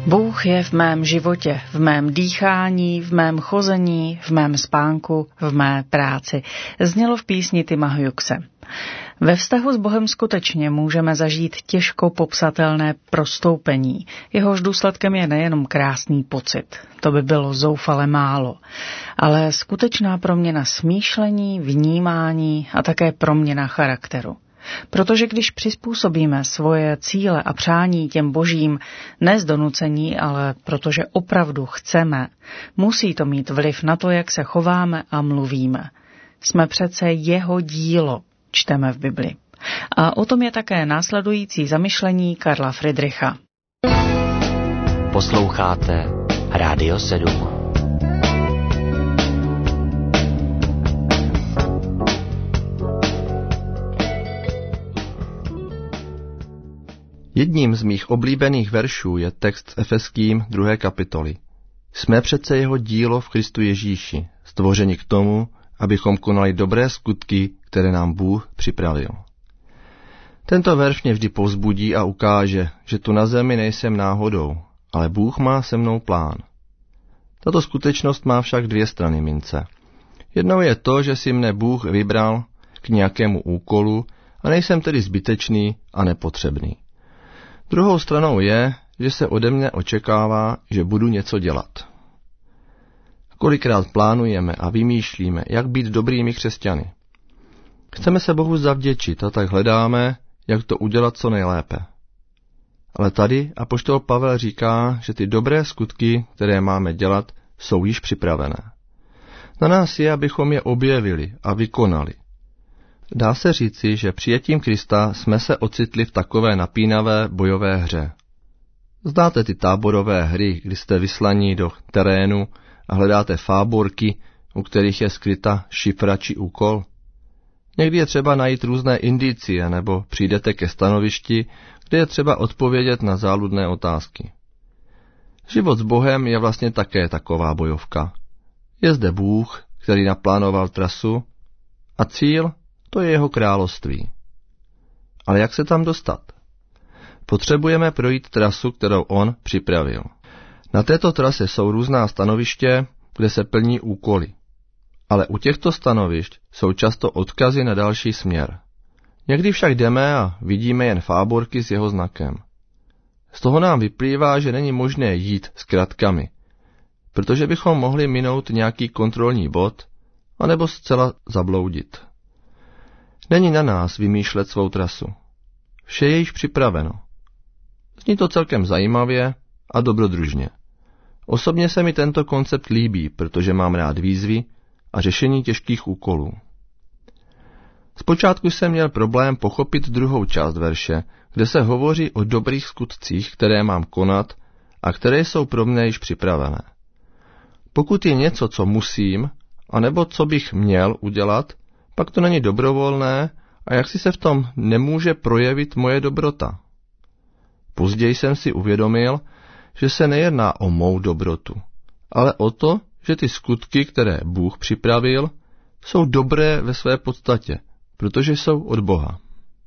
Bůh je v mém životě, v mém dýchání, v mém chození, v mém spánku, v mé práci. Znělo v písni Tima Hughese. Ve vztahu s Bohem skutečně můžeme zažít těžko popsatelné prostoupení. Jehož důsledkem je nejenom krásný pocit, to by bylo zoufale málo, ale skutečná proměna smýšlení, vnímání a také proměna charakteru. Protože když přizpůsobíme svoje cíle a přání těm božím, ne z donucení, ale protože opravdu chceme, musí to mít vliv na to, jak se chováme a mluvíme. Jsme přece jeho dílo, čteme v Bibli. A o tom je také následující zamyšlení Karla Friedricha. Posloucháte Rádio 7. Jedním z mých oblíbených veršů je text z Efeským 2. kapitoly. Jsme přece jeho dílo v Kristu Ježíši, stvořeni k tomu, abychom konali dobré skutky, které nám Bůh připravil. Tento verš mě vždy povzbudí a ukáže, že tu na zemi nejsem náhodou, ale Bůh má se mnou plán. Tato skutečnost má však dvě strany mince. Jednou je to, že si mne Bůh vybral k nějakému úkolu a nejsem tedy zbytečný a nepotřebný. Druhou stranou je, že se ode mne očekává, že budu něco dělat. Kolikrát plánujeme a vymýšlíme, jak být dobrými křesťany. Chceme se Bohu zavděčit a tak hledáme, jak to udělat co nejlépe. Ale tady apoštol Pavel říká, že ty dobré skutky, které máme dělat, jsou již připravené. Na nás je, abychom je objevili a vykonali. Dá se říci, že přijetím Krista jsme se ocitli v takové napínavé bojové hře. Znáte ty táborové hry, kdy jste vyslaní do terénu a hledáte fáborky, u kterých je skryta šifra či úkol? Někdy je třeba najít různé indicie, nebo přijdete ke stanovišti, kde je třeba odpovědět na záludné otázky. Život s Bohem je vlastně také taková bojovka. Je zde Bůh, který naplánoval trasu, a cíl, to je jeho království. Ale jak se tam dostat? Potřebujeme projít trasu, kterou on připravil. Na této trase jsou různá stanoviště, kde se plní úkoly. Ale u těchto stanovišť jsou často odkazy na další směr. Někdy však jdeme a vidíme jen fáborky s jeho znakem. Z toho nám vyplývá, že není možné jít s kratkami, protože bychom mohli minout nějaký kontrolní bod, anebo zcela zabloudit. Není na nás vymýšlet svou trasu. Vše je již připraveno. Zní to celkem zajímavě a dobrodružně. Osobně se mi tento koncept líbí, protože mám rád výzvy a řešení těžkých úkolů. Zpočátku jsem měl problém pochopit druhou část verše, kde se hovoří o dobrých skutcích, které mám konat a které jsou pro mne již připravené. Pokud je něco, co musím, anebo co bych měl udělat, pak to není dobrovolné a jaksi se v tom nemůže projevit moje dobrota. Později jsem si uvědomil, že se nejedná o mou dobrotu, ale o to, že ty skutky, které Bůh připravil, jsou dobré ve své podstatě, protože jsou od Boha.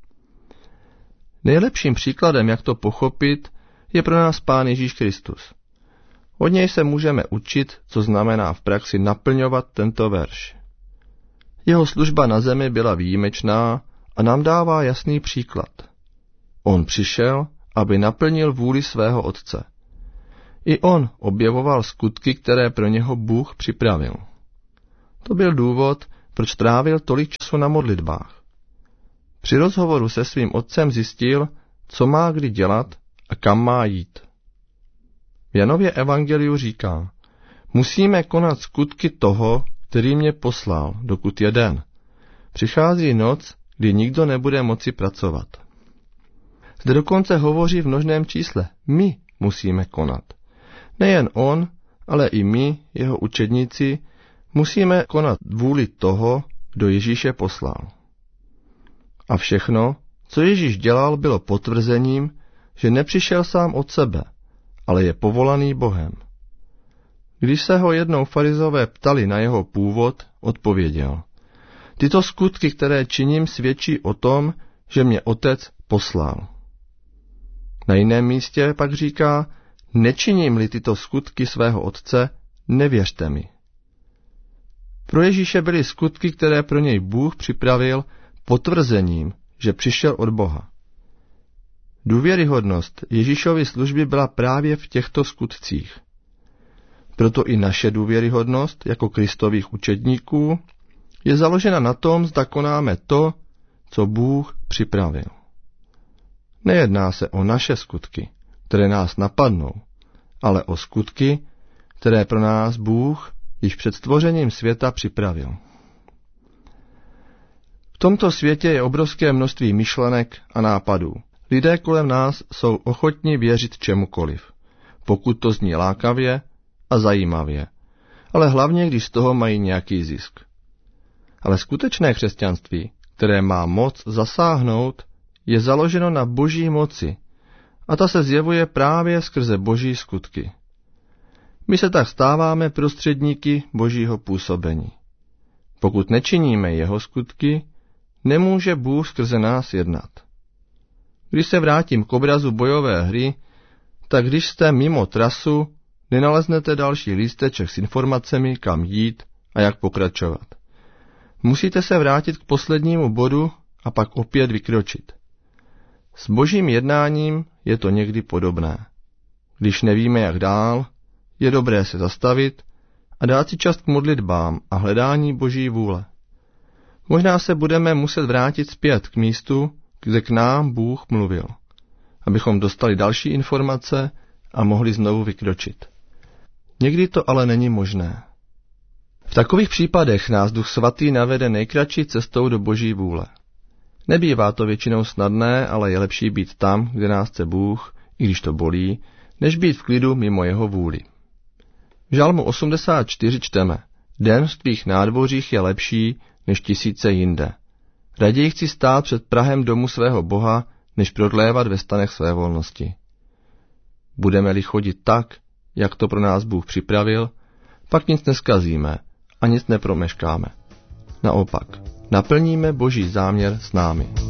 Nejlepším příkladem, jak to pochopit, je pro nás Pán Ježíš Kristus. Od něj se můžeme učit, co znamená v praxi naplňovat tento verš. Jeho služba na zemi byla výjimečná a nám dává jasný příklad. On přišel, aby naplnil vůli svého Otce. I on objevoval skutky, které pro něho Bůh připravil. To byl důvod, proč trávil tolik času na modlitbách. Při rozhovoru se svým otcem zjistil, co má kdy dělat a kam má jít. V Janově evangeliu říká, musíme konat skutky toho, který mě poslal, dokud je den. Přichází noc, kdy nikdo nebude moci pracovat. Zde dokonce hovoří v množném čísle. My musíme konat. Nejen on, ale i my, jeho učedníci, musíme konat vůli toho, kdo Ježíše poslal. A všechno, co Ježíš dělal, bylo potvrzením, že nepřišel sám od sebe, ale je povolaný Bohem. Když se ho jednou farizové ptali na jeho původ, odpověděl: tyto skutky, které činím, svědčí o tom, že mě Otec poslal. Na jiném místě pak říká: Nečiním-li tyto skutky svého Otce, nevěřte mi. Pro Ježíše byly skutky, které pro něj Bůh připravil, potvrzením, že přišel od Boha. Důvěryhodnost Ježíšovy služby byla právě v těchto skutcích. Proto i naše důvěryhodnost jako Kristových učedníků je založena na tom, zda konáme to, co Bůh připravil. Nejedná se o naše skutky, které nás napadnou, ale o skutky, které pro nás Bůh již před stvořením světa připravil. V tomto světě je obrovské množství myšlenek a nápadů. Lidé kolem nás jsou ochotní věřit čemukoliv, pokud to zní lákavě a zajímavě, ale hlavně, když z toho mají nějaký zisk. Ale skutečné křesťanství, které má moc zasáhnout, je založeno na Boží moci a ta se zjevuje právě skrze Boží skutky. My se tak stáváme prostředníky Božího působení. Pokud nečiníme jeho skutky, nemůže Bůh skrze nás jednat. Když se vrátím k obrazu bojové hry, tak když jste mimo trasu, nenaleznete další lísteček s informacemi, kam jít a jak pokračovat. Musíte se vrátit k poslednímu bodu a pak opět vykročit. S Božím jednáním je to někdy podobné. Když nevíme, jak dál, je dobré se zastavit a dát si čas k modlitbám a hledání Boží vůle. Možná se budeme muset vrátit zpět k místu, kde k nám Bůh mluvil, abychom dostali další informace a mohli znovu vykročit. Někdy to ale není možné. V takových případech nás Duch Svatý navede nejkratší cestou do Boží vůle. Nebývá to většinou snadné, ale je lepší být tam, kde nás chce Bůh, i když to bolí, než být v klidu mimo jeho vůli. V Žalmu 84 čteme: Den v tvých nádvořích je lepší než tisíce jinde. Raději chci stát před prahem domu svého Boha, než prodlévat ve stanech své volnosti. Budeme-li chodit tak, jak to pro nás Bůh připravil, pak nic neskazíme a nic nepromeškáme. Naopak, naplníme Boží záměr s námi.